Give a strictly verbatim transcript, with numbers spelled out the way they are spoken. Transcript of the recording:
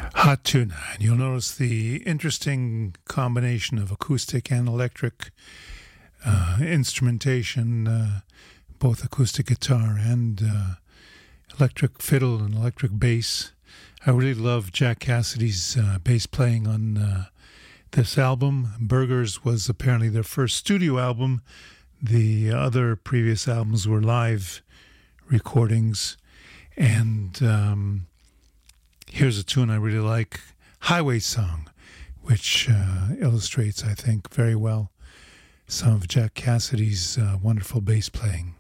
Hot tuna, and you'll notice the interesting combination of acoustic and electric uh, instrumentation, uh, both acoustic guitar and uh, electric fiddle and electric bass. I really love Jack Cassidy's uh, bass playing on uh, this album. Burgers was apparently their first studio album. The other previous albums were live recordings. And um, here's a tune I really like, Highway Song, which uh, illustrates, I think, very well some of Jack Cassidy's uh, wonderful bass playing.